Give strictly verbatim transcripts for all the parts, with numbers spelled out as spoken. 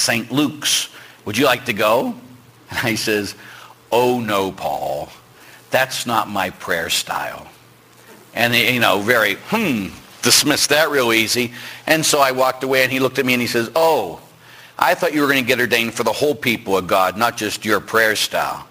Saint Luke's. Would you like to go? And I says, oh no, Paul, that's not my prayer style. And he, you know, very, hmm, dismissed that real easy. And so I walked away, and he looked at me and he says, oh, I thought you were going to get ordained for the whole people of God, not just your prayer style.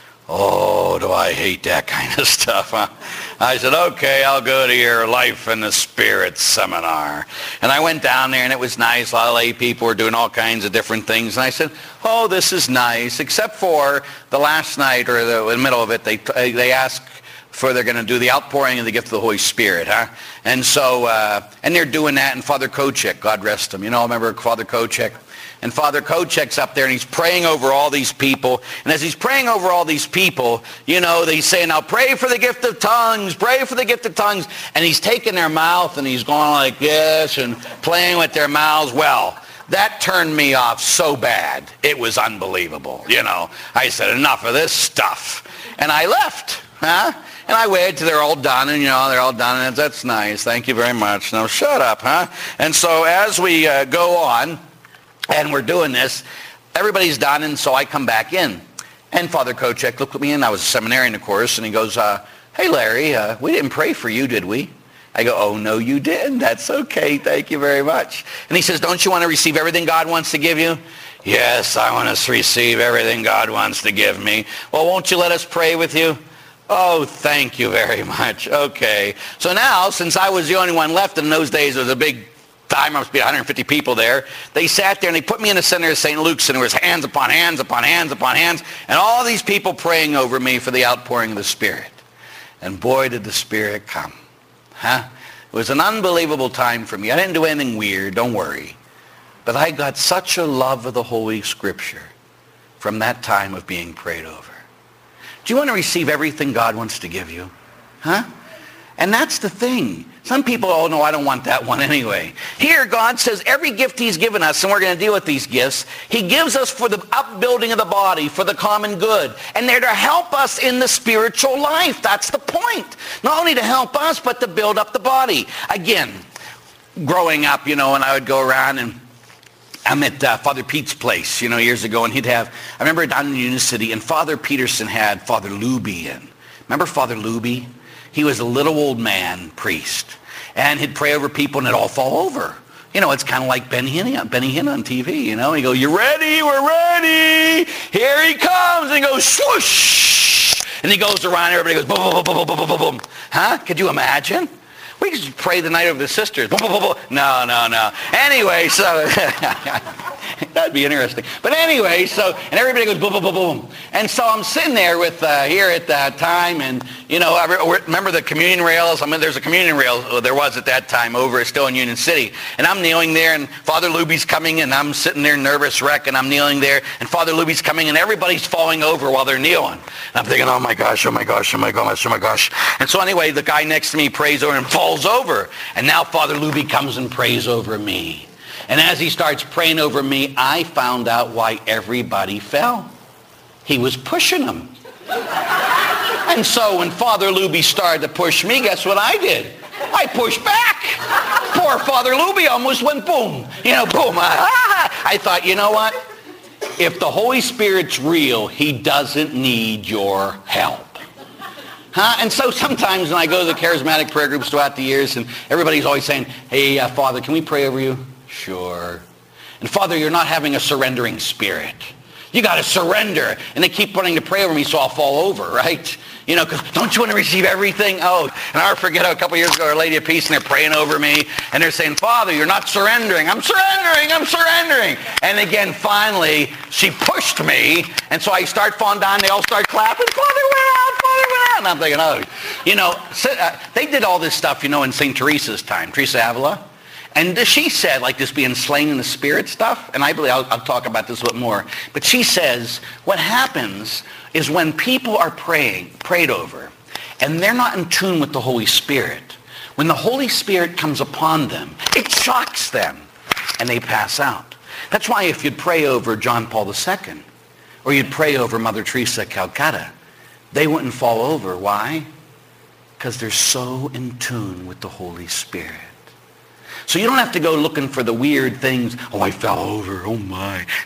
Oh, do I hate that kind of stuff, huh? I said, okay, I'll go to your Life in the Spirit seminar. And I went down there, and it was nice. A lot of lay people were doing all kinds of different things. And I said, oh, this is nice, except for the last night or the, in the middle of it, they, they asked for they're going to do the outpouring of the gift of the Holy Spirit, huh? And so, uh, and they're doing that, and Father Kochek, God rest him. You know, remember Father Kochek? And Father Kochek's up there, and he's praying over all these people. And as he's praying over all these people, you know, they say, now pray for the gift of tongues, pray for the gift of tongues. And he's taking their mouth, and he's going like this and playing with their mouths. Well, that turned me off so bad. It was unbelievable, you know. I said, enough of this stuff. And I left, huh? And I waited till they're all done, and, you know, they're all done, and that's nice. Thank you very much. Now, shut up, huh? And so as we uh, go on, and we're doing this, everybody's done, and so I come back in. And Father Kochek looked at me, and I was a seminarian, of course, and he goes, uh, hey, Larry, uh, we didn't pray for you, did we? I go, oh, no, you didn't. That's okay. Thank you very much. And he says, don't you want to receive everything God wants to give you? Yes, I want to receive everything God wants to give me. Well, won't you let us pray with you? Oh, thank you very much. Okay. So now, since I was the only one left, in those days, there was a big time, must be one hundred fifty people there. They sat there and they put me in the center of Saint Luke's, and there was hands upon hands upon hands upon hands, and all these people praying over me for the outpouring of the Spirit. And boy, did the Spirit come. Huh? It was an unbelievable time for me. I didn't do anything weird, don't worry. But I got such a love of the Holy Scripture from that time of being prayed over. Do you want to receive everything God wants to give you? Huh? And that's the thing. Some people, oh, no, I don't want that one anyway. Here, God says every gift he's given us, and we're going to deal with these gifts, he gives us for the upbuilding of the body, for the common good. And they're to help us in the spiritual life. That's the point. Not only to help us, but to build up the body. Again, growing up, you know, and I would go around, and I'm at uh, Father Pete's place, you know, years ago, and he'd have, I remember down in Union City, and Father Peterson had Father Luby in. Remember Father Luby? He was a little old man priest, and he'd pray over people, and it'd all fall over. You know, it's kind of like Benny Hinn, Benny Hinn on T V, you know. He goes, you ready? We're ready. Here he comes. And he goes, swoosh. And he goes around, everybody goes, boom, boom, boom, boom, boom, boom, boom. Huh? Could you imagine? We could just pray the night over the sisters. Boom, boom, boom, boom. No, no, no. Anyway, so that'd be interesting. But anyway, so, and everybody goes boom, boom, boom, boom. And so I'm sitting there with, uh, here at that time, and, you know, I remember the communion rails. I mean, there's a communion rail, well, there was at that time over, still in Union City. And I'm kneeling there, and Father Luby's coming, and I'm sitting there nervous wreck, and I'm kneeling there, and Father Luby's coming, and everybody's falling over while they're kneeling. And I'm thinking, oh my gosh, oh my gosh, oh my gosh, oh my gosh. And so anyway, the guy next to me prays over and falls over. And now Father Luby comes and prays over me. And as he starts praying over me, I found out why everybody fell. He was pushing them. And so when Father Luby started to push me, guess what I did? I pushed back. Poor Father Luby almost went boom. You know, boom. Ah, I thought, you know what? If the Holy Spirit's real, he doesn't need your help. Huh? And so sometimes when I go to the charismatic prayer groups throughout the years, and everybody's always saying, hey, uh, Father, can we pray over you? Sure. And Father, you're not having a surrendering spirit. You got to surrender. And they keep wanting to pray over me, so I'll fall over, right? You know, because don't you want to receive everything? Oh, and I'll forget a couple years ago, Our Lady of Peace, and they're praying over me, and they're saying, Father, you're not surrendering. I'm surrendering. I'm surrendering. And again, finally, she pushed me, and so I start falling down. They all start clapping. Father went out. Father went out. And I'm thinking, oh, you know, they did all this stuff, you know, in Saint Teresa's time, Teresa Avila. And she said, like this being slain in the spirit stuff, and I believe I'll, I'll talk about this a little more, but she says what happens is when people are praying, prayed over, and they're not in tune with the Holy Spirit, when the Holy Spirit comes upon them, it shocks them, and they pass out. That's why if you'd pray over John Paul the Second, or you'd pray over Mother Teresa of Calcutta, they wouldn't fall over. Why? Because they're so in tune with the Holy Spirit. So you don't have to go looking for the weird things. Oh, I fell over. Oh, my.